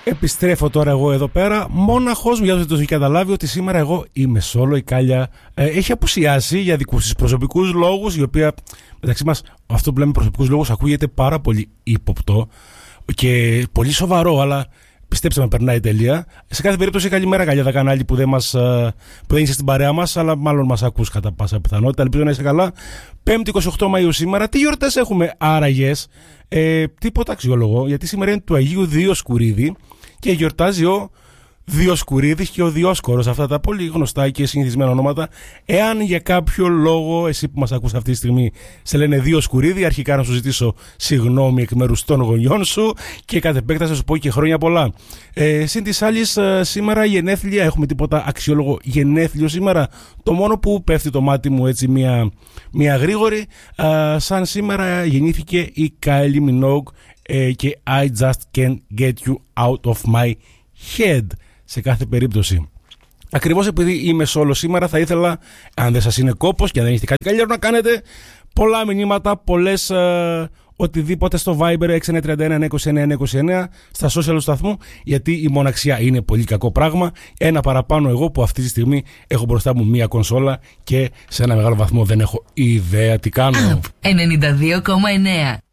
Επιστρέφω τώρα εγώ εδώ πέρα, μόναχος μου, για όσους δεν το έχει καταλάβει, ότι σήμερα εγώ είμαι solo. Η Κάλια έχει απουσιάσει για δικούς της προσωπικούς λόγους, η οποία μεταξύ μας αυτό που λέμε προσωπικούς λόγους ακούγεται πάρα πολύ ύποπτο και πολύ σοβαρό, αλλά πιστέψτε με, περνάει τελεία. Σε κάθε περίπτωση, καλημέρα Κάλια, τα κανάλι που δεν είσαι στην παρέα μας, αλλά μάλλον μας ακούς κατά πάσα πιθανότητα. Ελπίζω να είσαι καλά. 5η 28 Μαΐου σήμερα. Τι γιορτές έχουμε άραγες? Τίποτα αξιόλογο, γιατί σήμερα είναι του Αγίου Διοσκουρίδη και γιορτάζει ο Διοσκουρίδης και ο Διόσκορος, αυτά τα πολύ γνωστά και συνηθισμένα ονόματα. Εάν για κάποιο λόγο εσύ που μας ακούς αυτή τη στιγμή σε λένε Διοσκουρίδη, αρχικά να σου ζητήσω συγγνώμη εκ μέρους των γονιών σου και κατ' επέκταση να σου πω και χρόνια πολλά. Συν της άλλης, σήμερα γενέθλια, έχουμε τίποτα αξιόλογο γενέθλιο σήμερα? Το μόνο που πέφτει το μάτι μου έτσι μια γρήγορη, σαν σήμερα γεννήθηκε η Kylie Minogue και I just can't get you out of my head. Σε κάθε περίπτωση, ακριβώς επειδή είμαι solo σήμερα, θα ήθελα, αν δεν σας είναι κόπος και αν δεν έχετε κάτι καλύτερο να κάνετε, πολλά μηνύματα, πολλές οτιδήποτε στο Viber 6931-929-929, στα social του σταθμού, γιατί η μοναξιά είναι πολύ κακό πράγμα. Ένα παραπάνω εγώ που αυτή τη στιγμή έχω μπροστά μου μία κονσόλα και σε ένα μεγάλο βαθμό δεν έχω ιδέα τι κάνω. 92,9